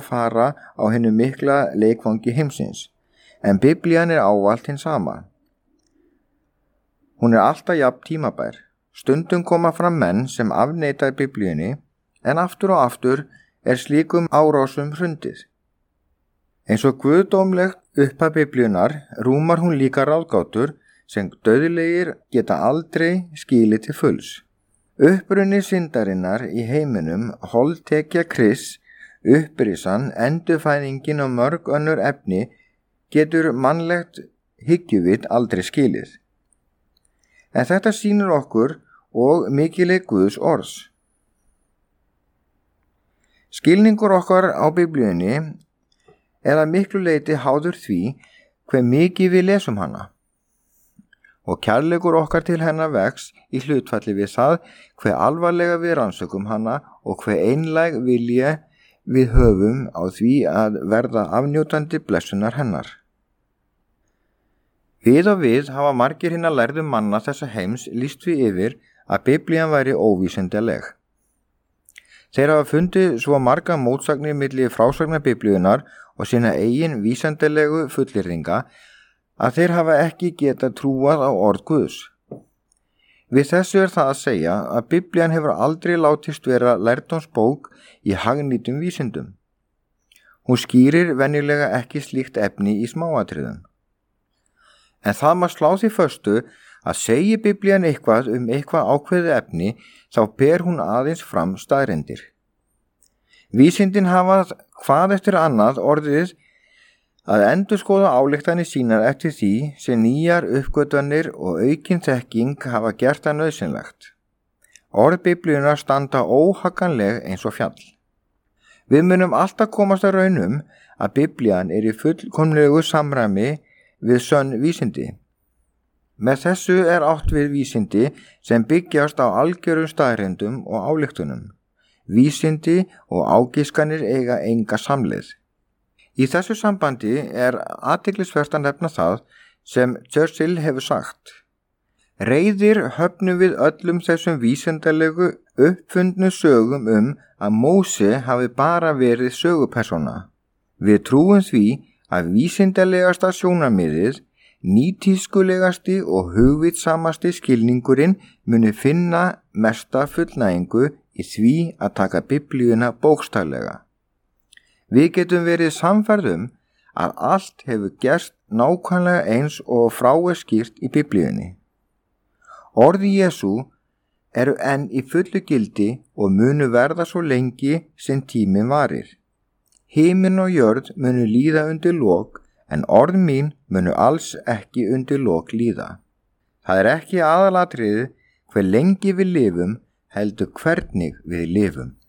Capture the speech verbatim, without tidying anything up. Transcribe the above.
fara á hinum mikla leikvangi heimsins, en Biblían er ávallt hinn sama. Hún er alltaf jafn tímabær. Stundum koma fram menn sem afneita Biblíunni, en aftur og aftur er slíkum árásum hrundið. Eins og guðdómlegt upphaf Biblíunnar rúmar hún líka ráðgátur sem dauðlegir geta aldrei skilið til fulls. Uppruni syndarinnar í heiminum, holdtekja Krists, upprisan, endurfæðingin og mörg önnur efni getur mannlegt hyggjuvit aldrei skilið. En þetta sýnir okkur og mikileg Guðs orðs. Skilningur okkar á Biblíunni er að miklu leyti háður því hve mikið við lesum hana. Og kærleikur okkar til hennar vex í hlutfalli við það hve alvarlega við rannsökum hana og hve einlæg vilja við höfum á því að verða afnjótandi blessunar hennar. Við og við hafa margir hinna lærðu manna þessa heims lýst við yfir að Biblían væri óvísindaleg. Þeir hafa fundið svo marga mótsagnir milli frásagnar Biblíunar og sína eigin vísindalegu fullyrðinga að þeir hafa ekki getað trúað á orð Guðs. Við þessu er það að segja að Biblían hefur aldrei látist vera lærdómsbók í hagnýtum vísindum. Hún skýrir venjulega ekki slíkt efni í smáatriðum. En það maður slá því föstu að segi Biblían eitthvað um eitthvað ákveðið efni, þá ber hún aðeins fram staðreyndir. Vísindin hafa hvað eftir annað orðið að endurskoða ályktanir sínar eftir því sem nýjar uppgötvanir og aukin þekking hafa gert það nauðsynlegt. Orð Biblíunar standa óhagganleg eins og fjall. Við munum alltaf komast að raunum að Biblían er í fullkomlegu samræmi við sönn vísindi. Með þessu er átt við vísindi sem byggjast á algjörum staðreyndum og ályktunum. Vísindi og ágiskanir eiga enga samleið. Í þessu sambandi er athyglisvert að nefna það sem Churchill hefur sagt. Reiðir höfnum við öllum þessum vísindalegu uppfundnu sögum um að Móse hafi bara verið sögupersóna. Við trúum því að vísindalegasta sjónarmiðið, nýtískulegasti og hugvitsamasti skilningurinn muni finna mesta fullnægingu í því að taka Biblíuna bókstaflega. Við getum verið sannfærð um að allt hefur gerst nákvæmlega eins og frá er skýrt í Biblíunni. Orði Jesú eru enn í fullu gildi og munu verða svo lengi sem tíminn varir. Himinn og jörð munu líða undir lok, en orð mín munu alls ekki undir lok líða. Það er ekki aðalatriðið hve lengi við lifum, heldur hvernig við lifum.